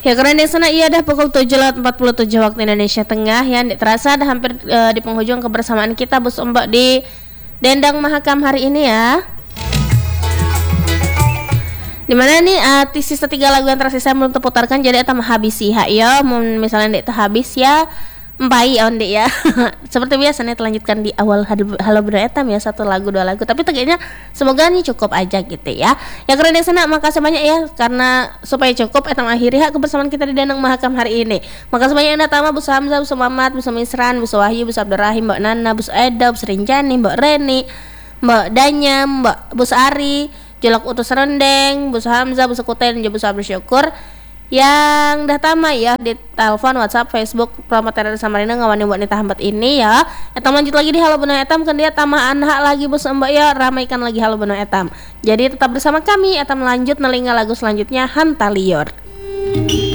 Ya karena di sana iya dah pukul 7:47 waktu Indonesia Tengah ya, terasa dah hampir di penghujung kebersamaan kita Bos Ombak di Dendang Mahakam hari ini ya. Dimana nih sisa 3 lagu yang tersisa belum terputarkan, jadi eta habis sih ya. Misalnya dek habis ya empai on dek ya. Seperti biasa nih lanjutkan di awal Halo Bunda Etam ya, 1 lagu 2 lagu. Tapi tegaknya semoga nih cukup aja gitu ya. Ya karena di sana makasih banyak ya, karena supaya cukup etam akhiri hak kebersamaan kita di Dendang Mahakam hari ini. Makasih banyak Anda Tama, Bu Hamzah, Bu Mamat, Bu Misran, Bu Wahyu, Bu Abdurrahim, Mbak Nana, Bu Eda, Bu Rinjani, Mbak Reni, Mbak Danya, Mbak Bu Ari, Jolak Utus Rendeng, Bu Hamzah, Bu Kuten, Bu Abdul Syukur yang dah tama ya di telepon, WhatsApp, Facebook, Promoter Samarinda ngawani buat nita hambat ini ya. Etam lanjut lagi di Halo Bunda Etam, kan dia tamaan hak lagi Bos Mbak ya, ramaikan lagi Halo Bunda Etam. Jadi tetap bersama kami, Etam lanjut nelinga lagu selanjutnya Hantalior.